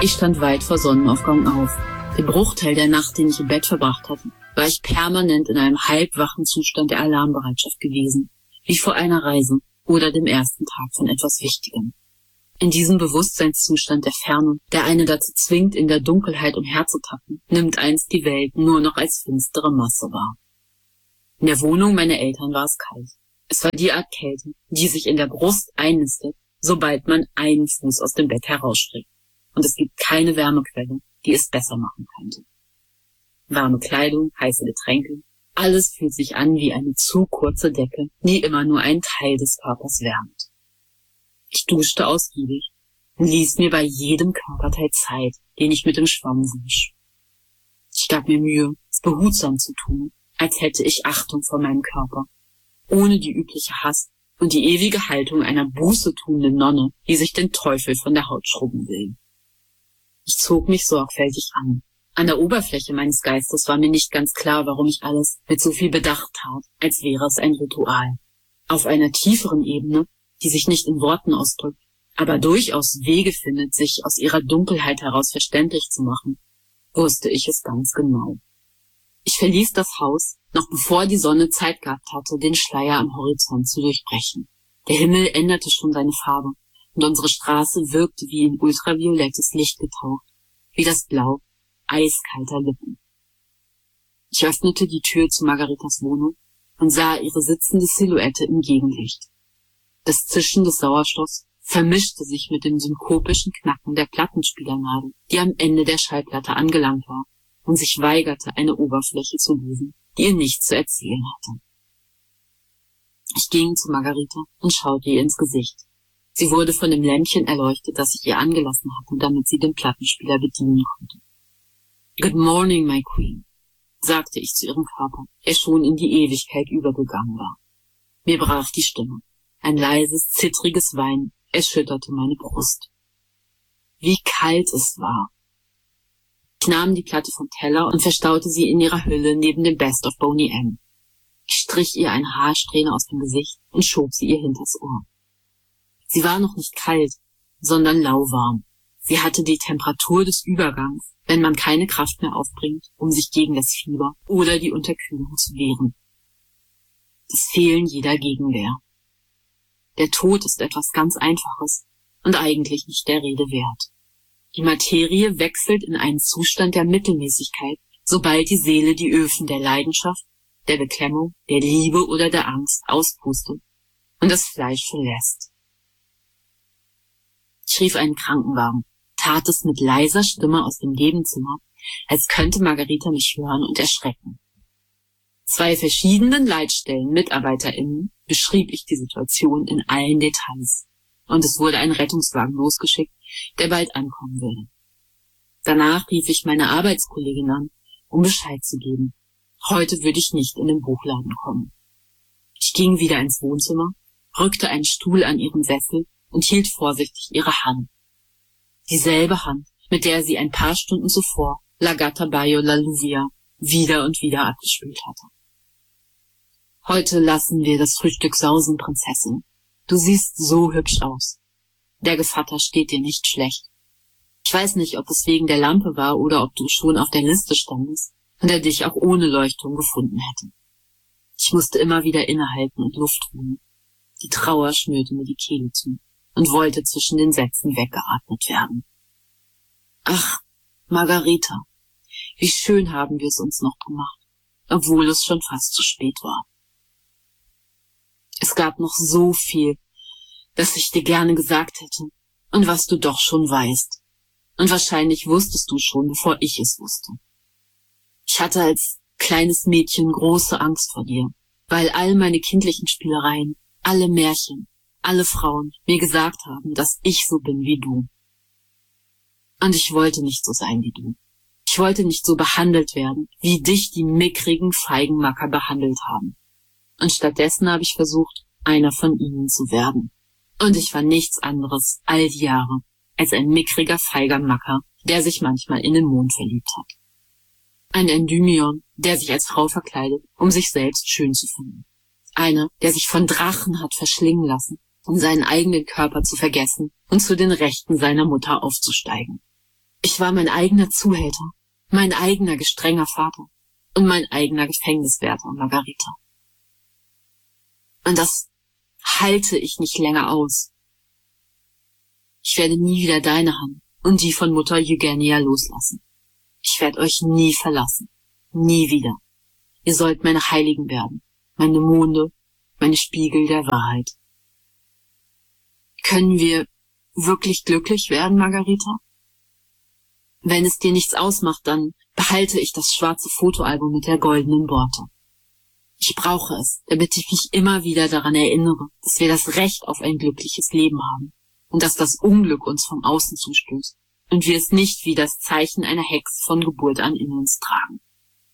Ich stand weit vor Sonnenaufgang auf. Der Bruchteil der Nacht, den ich im Bett verbracht hatte, war ich permanent in einem halbwachen Zustand der Alarmbereitschaft gewesen, wie vor einer Reise oder dem ersten Tag von etwas Wichtigem. In diesem Bewusstseinszustand der Ferne, der eine dazu zwingt, in der Dunkelheit umherzutappen, nimmt einst die Welt nur noch als finstere Masse wahr. In der Wohnung meiner Eltern war es kalt. Es war die Art Kälte, die sich in der Brust einnistet, sobald man einen Fuß aus dem Bett herausstreckt. Und es gibt keine Wärmequelle, die es besser machen könnte. Warme Kleidung, heiße Getränke, alles fühlt sich an wie eine zu kurze Decke, die immer nur einen Teil des Körpers wärmt. Ich duschte ausgiebig und ließ mir bei jedem Körperteil Zeit, den ich mit dem Schwamm wusch. Ich gab mir Mühe, es behutsam zu tun, als hätte ich Achtung vor meinem Körper, ohne die übliche Hast und die ewige Haltung einer bußetuenden Nonne, die sich den Teufel von der Haut schrubben will. Ich zog mich sorgfältig an. An der Oberfläche meines Geistes war mir nicht ganz klar, warum ich alles mit so viel Bedacht tat, als wäre es ein Ritual. Auf einer tieferen Ebene, die sich nicht in Worten ausdrückt, aber durchaus Wege findet, sich aus ihrer Dunkelheit heraus verständlich zu machen, wusste ich es ganz genau. Ich verließ das Haus, noch bevor die Sonne Zeit gehabt hatte, den Schleier am Horizont zu durchbrechen. Der Himmel änderte schon seine Farbe, und unsere Straße wirkte wie in ultraviolettes Licht getaucht, wie das Blau eiskalter Lippen. Ich öffnete die Tür zu Margaritas Wohnung und sah ihre sitzende Silhouette im Gegenlicht. Das Zischen des Sauerstoffs vermischte sich mit dem synkopischen Knacken der Plattenspielernadel, die am Ende der Schallplatte angelangt war und sich weigerte, eine Oberfläche zu lösen, die ihr nichts zu erzählen hatte. Ich ging zu Margarita und schaute ihr ins Gesicht. Sie wurde von dem Lämpchen erleuchtet, das ich ihr angelassen hatte, damit sie den Plattenspieler bedienen konnte. »Good morning, my queen«, sagte ich zu ihrem Körper, der schon in die Ewigkeit übergegangen war. Mir brach die Stimme. Ein leises, zittriges Weinen erschütterte meine Brust. Wie kalt es war. Ich nahm die Platte vom Teller und verstaute sie in ihrer Hülle neben dem Best of Boney M. Ich strich ihr eine Haarsträhne aus dem Gesicht und schob sie ihr hinters Ohr. Sie war noch nicht kalt, sondern lauwarm. Sie hatte die Temperatur des Übergangs, wenn man keine Kraft mehr aufbringt, um sich gegen das Fieber oder die Unterkühlung zu wehren. Das Fehlen jeder Gegenwehr. Der Tod ist etwas ganz Einfaches und eigentlich nicht der Rede wert. Die Materie wechselt in einen Zustand der Mittelmäßigkeit, sobald die Seele die Öfen der Leidenschaft, der Beklemmung, der Liebe oder der Angst auspustet und das Fleisch verlässt. Ich rief einen Krankenwagen, tat es mit leiser Stimme aus dem Nebenzimmer, als könnte Margarita mich hören und erschrecken. 2 verschiedenen Leitstellen MitarbeiterInnen beschrieb ich die Situation in allen Details, und es wurde ein Rettungswagen losgeschickt, der bald ankommen würde. Danach rief ich meine Arbeitskollegin an, um Bescheid zu geben. Heute würde ich nicht in den Buchladen kommen. Ich ging wieder ins Wohnzimmer, rückte einen Stuhl an ihren Sessel und hielt vorsichtig ihre Hand. Dieselbe Hand, mit der sie ein paar Stunden zuvor La Gatta Baio la Lluvia wieder und wieder abgespielt hatte. Heute lassen wir das Frühstück sausen, Prinzessin. Du siehst so hübsch aus. Der Gevatter steht dir nicht schlecht. Ich weiß nicht, ob es wegen der Lampe war oder ob du schon auf der Liste standest und er dich auch ohne Leuchtturm gefunden hätte. Ich musste immer wieder innehalten und Luft holen. Die Trauer schnürte mir die Kehle zu und wollte zwischen den Sätzen weggeatmet werden. Ach, Margarita, wie schön haben wir es uns noch gemacht, obwohl es schon fast zu spät war. Es gab noch so viel, das ich dir gerne gesagt hätte und was du doch schon weißt. Und wahrscheinlich wusstest du schon, bevor ich es wusste. Ich hatte als kleines Mädchen große Angst vor dir, weil all meine kindlichen Spielereien, alle Märchen, alle Frauen mir gesagt haben, dass ich so bin wie du. Und ich wollte nicht so sein wie du. Ich wollte nicht so behandelt werden, wie dich die mickrigen Feigenmacker behandelt haben. Und stattdessen habe ich versucht, einer von ihnen zu werden. Und ich war nichts anderes all die Jahre als ein mickriger, feiger Macker, der sich manchmal in den Mond verliebt hat. Ein Endymion, der sich als Frau verkleidet, um sich selbst schön zu finden. Einer, der sich von Drachen hat verschlingen lassen, um seinen eigenen Körper zu vergessen und zu den Rechten seiner Mutter aufzusteigen. Ich war mein eigener Zuhälter, mein eigener gestrenger Vater und mein eigener Gefängniswärter, Margarita. Und das halte ich nicht länger aus. Ich werde nie wieder deine Hand und die von Mutter Eugenia loslassen. Ich werde euch nie verlassen. Nie wieder. Ihr sollt meine Heiligen werden, meine Monde, meine Spiegel der Wahrheit. Können wir wirklich glücklich werden, Margarita? Wenn es dir nichts ausmacht, dann behalte ich das schwarze Fotoalbum mit der goldenen Borte. Ich brauche es, damit ich mich immer wieder daran erinnere, dass wir das Recht auf ein glückliches Leben haben und dass das Unglück uns von außen zustößt und wir es nicht wie das Zeichen einer Hexe von Geburt an in uns tragen.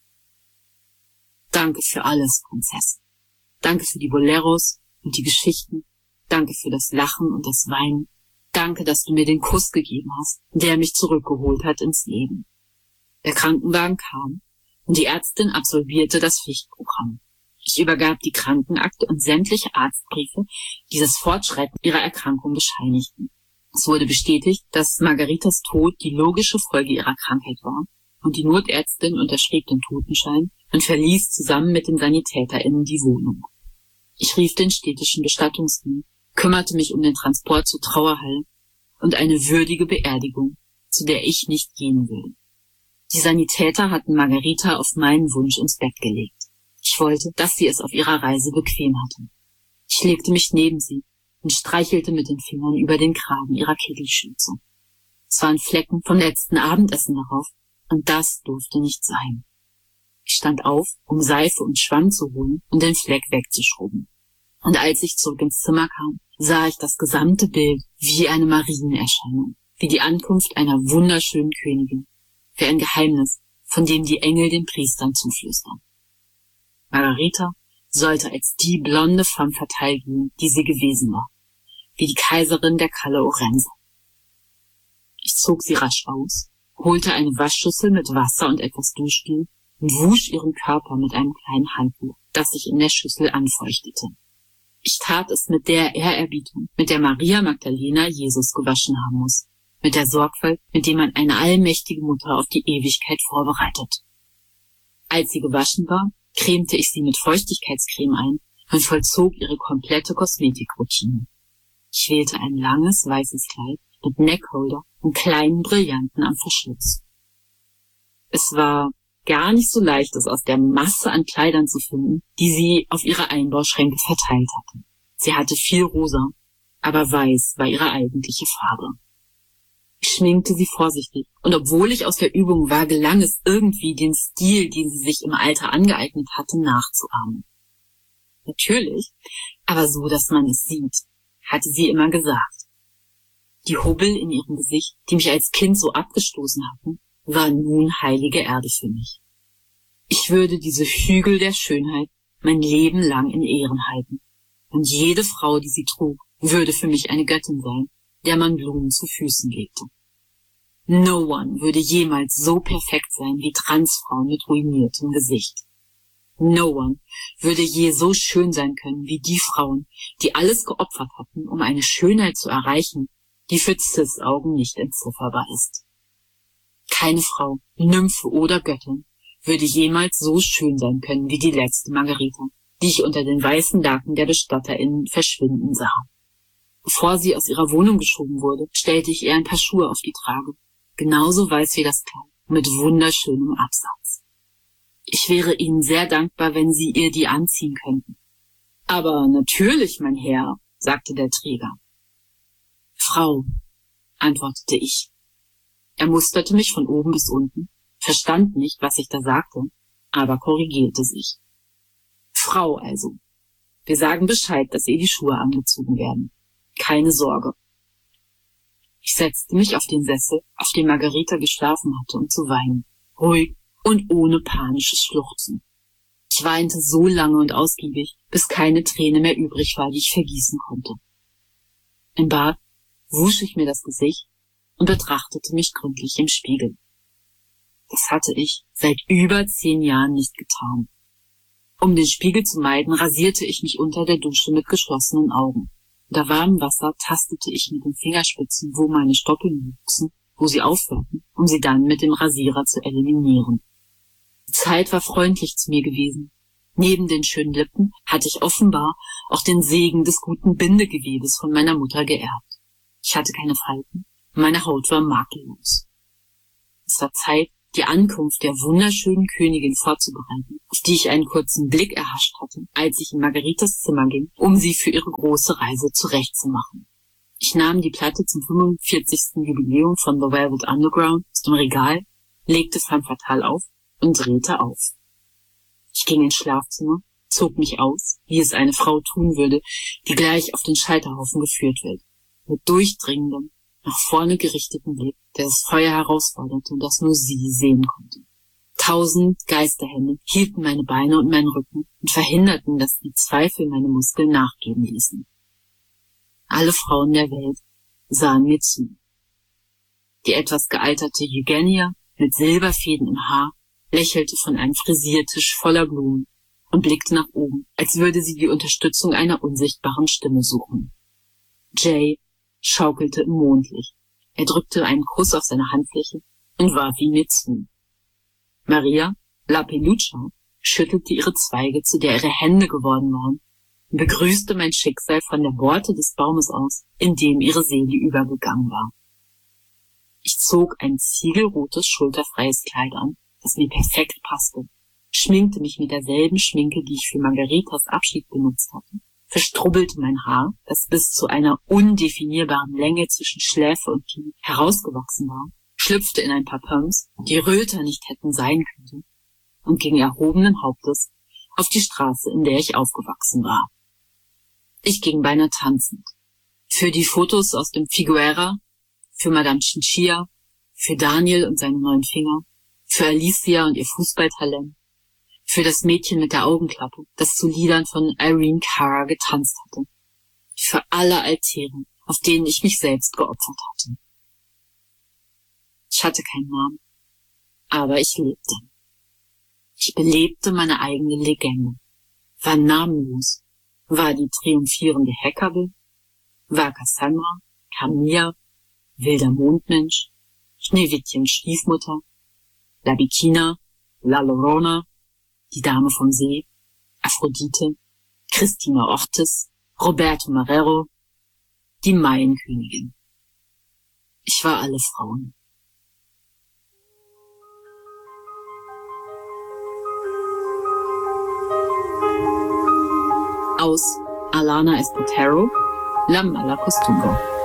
Danke für alles, Prinzessin. Danke für die Boleros und die Geschichten. Danke für das Lachen und das Weinen. Danke, dass du mir den Kuss gegeben hast, der mich zurückgeholt hat ins Leben. Der Krankenwagen kam und die Ärztin absolvierte das Pflichtprogramm. Ich übergab die Krankenakte und sämtliche Arztbriefe, die das Fortschreiten ihrer Erkrankung bescheinigten. Es wurde bestätigt, dass Margaritas Tod die logische Folge ihrer Krankheit war, und die Notärztin unterschrieb den Totenschein und verließ zusammen mit den SanitäterInnen die Wohnung. Ich rief den städtischen Bestattungsdienst, kümmerte mich um den Transport zur Trauerhalle und eine würdige Beerdigung, zu der ich nicht gehen will. Die Sanitäter hatten Margarita auf meinen Wunsch ins Bett gelegt. Ich wollte, dass sie es auf ihrer Reise bequem hatte. Ich legte mich neben sie und streichelte mit den Fingern über den Kragen ihrer Kittelschürze. Es waren Flecken vom letzten Abendessen darauf, und das durfte nicht sein. Ich stand auf, um Seife und Schwamm zu holen und den Fleck wegzuschrubben. Und als ich zurück ins Zimmer kam, sah ich das gesamte Bild wie eine Marienerscheinung, wie die Ankunft einer wunderschönen Königin, wie ein Geheimnis, von dem die Engel den Priestern zuflüstern. Margarita sollte als die blonde femme fatale gehen, die sie gewesen war, wie die Kaiserin der Calle Orense. Ich zog sie rasch aus, holte eine Waschschüssel mit Wasser und etwas Duschgel und wusch ihren Körper mit einem kleinen Handtuch, das ich in der Schüssel anfeuchtete. Ich tat es mit der Ehrerbietung, mit der Maria Magdalena Jesus gewaschen haben muss, mit der Sorgfalt, mit der man eine allmächtige Mutter auf die Ewigkeit vorbereitet. Als sie gewaschen war, cremte ich sie mit Feuchtigkeitscreme ein und vollzog ihre komplette Kosmetikroutine. Ich wählte ein langes, weißes Kleid mit Neckholder und kleinen Brillanten am Verschluss. Es war gar nicht so leicht, es aus der Masse an Kleidern zu finden, die sie auf ihre Einbauschränke verteilt hatte. Sie hatte viel rosa, aber weiß war ihre eigentliche Farbe. Ich schminkte sie vorsichtig, und obwohl ich aus der Übung war, gelang es irgendwie, den Stil, den sie sich im Alter angeeignet hatte, nachzuahmen. Natürlich, aber so, dass man es sieht, hatte sie immer gesagt. Die Hubbel in ihrem Gesicht, die mich als Kind so abgestoßen hatten, waren nun heilige Erde für mich. Ich würde diese Hügel der Schönheit mein Leben lang in Ehren halten, und jede Frau, die sie trug, würde für mich eine Göttin sein, der man Blumen zu Füßen legte. No one würde jemals so perfekt sein wie Transfrauen mit ruiniertem Gesicht. No one würde je so schön sein können wie die Frauen, die alles geopfert hatten, um eine Schönheit zu erreichen, die für Cis-Augen nicht entzifferbar ist. Keine Frau, Nymphe oder Göttin würde jemals so schön sein können wie die letzte Margarita, die ich unter den weißen Laken der BestatterInnen verschwinden sah. Bevor sie aus ihrer Wohnung geschoben wurde, stellte ich ihr ein paar Schuhe auf die Trage, genauso weiß wie das Kleid, mit wunderschönem Absatz. Ich wäre Ihnen sehr dankbar, wenn Sie ihr die anziehen könnten. Aber natürlich, mein Herr, sagte der Träger. Frau, antwortete ich. Er musterte mich von oben bis unten, verstand nicht, was ich da sagte, aber korrigierte sich. Frau also. Wir sagen Bescheid, dass ihr die Schuhe angezogen werden. Keine Sorge. Ich setzte mich auf den Sessel, auf dem Margarita geschlafen hatte, um zu weinen. Ruhig und ohne panisches Schluchzen. Ich weinte so lange und ausgiebig, bis keine Träne mehr übrig war, die ich vergießen konnte. Im Bad wusch ich mir das Gesicht und betrachtete mich gründlich im Spiegel. Das hatte ich seit über 10 Jahren nicht getan. Um den Spiegel zu meiden, rasierte ich mich unter der Dusche mit geschlossenen Augen. Unter warmem Wasser tastete ich mit den Fingerspitzen, wo meine Stoppeln wuchsen, wo sie aufhörten, um sie dann mit dem Rasierer zu eliminieren. Die Zeit war freundlich zu mir gewesen. Neben den schönen Lippen hatte ich offenbar auch den Segen des guten Bindegewebes von meiner Mutter geerbt. Ich hatte keine Falten, meine Haut war makellos. Es war Zeit, die Ankunft der wunderschönen Königin vorzubereiten, auf die ich einen kurzen Blick erhascht hatte, als ich in Margaritas Zimmer ging, um sie für ihre große Reise zurechtzumachen. Ich nahm die Platte zum 45. Jubiläum von The Velvet Underground aus dem Regal, legte Femme Fatale auf und drehte auf. Ich ging ins Schlafzimmer, zog mich aus, wie es eine Frau tun würde, die gleich auf den Scheiterhaufen geführt wird, mit durchdringendem, nach vorne gerichteten Blick, der das Feuer herausforderte und das nur sie sehen konnte. 1000 Geisterhände hielten meine Beine und meinen Rücken und verhinderten, dass die Zweifel meine Muskeln nachgeben ließen. Alle Frauen der Welt sahen mir zu. Die etwas gealterte Eugenia mit Silberfäden im Haar lächelte von einem Frisiertisch voller Blumen und blickte nach oben, als würde sie die Unterstützung einer unsichtbaren Stimme suchen. Jay schaukelte im Mondlicht. Er drückte einen Kuss auf seine Handfläche und warf ihn mir zu. Maria, La Pelucha, schüttelte ihre Zweige, zu der ihre Hände geworden waren, und begrüßte mein Schicksal von der Borte des Baumes aus, in dem ihre Seele übergegangen war. Ich zog ein ziegelrotes, schulterfreies Kleid an, das mir perfekt passte, schminkte mich mit derselben Schminke, die ich für Margaritas Abschied benutzt hatte, verstrubbelte mein Haar, das bis zu einer undefinierbaren Länge zwischen Schläfe und Kinn herausgewachsen war, schlüpfte in ein paar Pumps, die röter nicht hätten sein können, und ging erhobenen Hauptes auf die Straße, in der ich aufgewachsen war. Ich ging beinahe tanzend. Für die Fotos aus dem Figuera, für Madame Chinchilla, für Daniel und seine 9 Finger, für Alicia und ihr Fußballtalent, für das Mädchen mit der Augenklappe, das zu Liedern von Irene Cara getanzt hatte, für alle Altäre, auf denen ich mich selbst geopfert hatte. Ich hatte keinen Namen, aber ich lebte. Ich belebte meine eigene Legende, war namenlos, war die triumphierende Heckable, war Cassandra, Camilla, wilder Mondmensch, Schneewittchens Stiefmutter, La Bikina, La Llorona, die Dame vom See, Aphrodite, Christina Ortiz, Roberto Marrero, die Maienkönigin. Ich war alle Frauen. Aus Alana Espotero, La Mala Costumbre.